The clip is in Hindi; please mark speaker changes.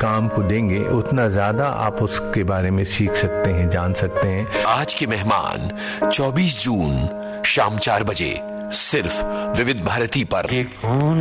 Speaker 1: काम को देंगे उतना ज्यादा आप उसके बारे में सीख सकते हैं, जान सकते हैं।
Speaker 2: आज के मेहमान 24 जून शाम 4 बजे सिर्फ विविध भारती पर।